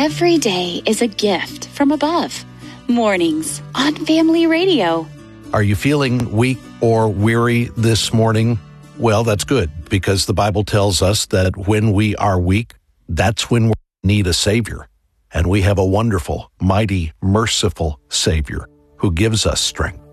Every day is a gift from above. Mornings on Family Radio. Are you feeling weak or weary this morning? Well, that's good, because the Bible tells us that when we are weak, that's when we need a Savior. And we have a wonderful, mighty, merciful Savior who gives us strength.